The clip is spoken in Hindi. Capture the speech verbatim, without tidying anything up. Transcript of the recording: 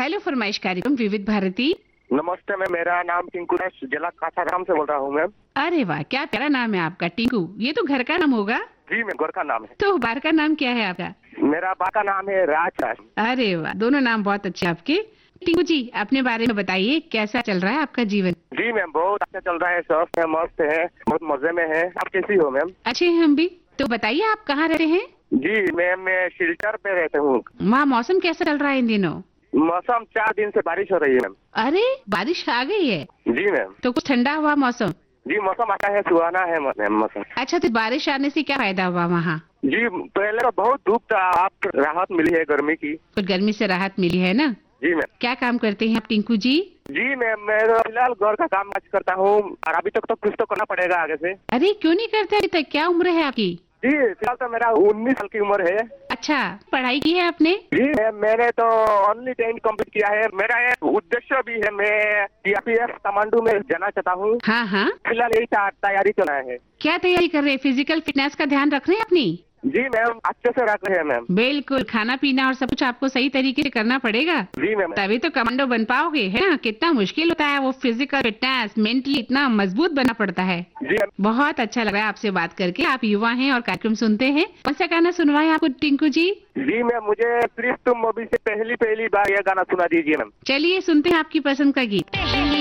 हेलो फरमाइश कार्यक्रम विविध भारती। नमस्ते मैम, मेरा नाम टिंकू है, जिला कासाराम से बोल रहा हूँ मैम। अरे वाह, क्या प्यारा नाम है आपका टिंकू। ये तो घर का नाम होगा। जी मैम, घर का नाम है। तो बाहर का नाम क्या है आपका? मेरा बा का नाम है राज। अरे वाह, दोनों नाम बहुत अच्छे आपके। टिंकू जी, अपने बारे में बताइए, कैसा चल रहा है आपका जीवन? जी मैम, बहुत अच्छा चल रहा है, स्वस्थ है, मस्त है, बहुत मजे में है। आप कैसी हो मैम? अच्छे हैं हम भी। तो बताइए, आप कहाँ रहते हैं? जी मैम, मैं शिल्टर पे रहता हूँ। वहाँ मौसम कैसा चल रहा है इन दिनों? मौसम चार दिन से बारिश हो रही है मैम। अरे, बारिश आ गई है? जी मैम। तो कुछ ठंडा हुआ मौसम? जी, मौसम अच्छा है, सुहाना है मैम मौसम। अच्छा, तो बारिश आने से क्या फायदा हुआ वहाँ? जी, पहले तो बहुत धूप था, आप राहत मिली है गर्मी की। कुछ गर्मी से राहत मिली है ना? जी मैम। क्या काम करते हैं आप टिंकू जी? जी मैम, मैं तो फिलहाल घर का काम आज करता हूँ और अभी तक तो कुछ तो करना पड़ेगा आगे से। अरे, क्यों नहीं करते अभी तक? क्या उम्र है आपकी? जी, फिलहाल तो मेरा उन्नीस साल की उम्र है। अच्छा, पढ़ाई की है आपने? जी मैम, मैंने तो ओनली टेंथ कंप्लीट किया है। मेरा एक उद्देश्य भी है, मैं सीआरपीएफ कमांडो में जाना चाहता हूँ। हाँ हाँ। फिलहाल यही तैयारी चल रहा है। क्या तैयारी कर रहे हैं? फिजिकल फिटनेस का ध्यान रख रहे हैं अपनी? जी मैम, अच्छे से रख रहे हैं मैम। बिल्कुल, खाना पीना और सब कुछ आपको सही तरीके से करना पड़ेगा। जी मैम। तभी तो कमांडो बन पाओगे, है ना? कितना मुश्किल होता है वो फिजिकल फिटनेस, मेंटली इतना मजबूत बनना पड़ता है। जी मैम। बहुत अच्छा लग रहा है आपसे बात करके। आप युवा हैं और कार्यक्रम सुनते हैं। कौन सा गाना सुनवाएं आपको टिंकू जी? जी मैम, मुझे सिर्फ तुम मूवी से पहली पहली बार यह गाना सुना दीजिए मैम। चलिए, सुनते हैं आपकी पसंद का गीत।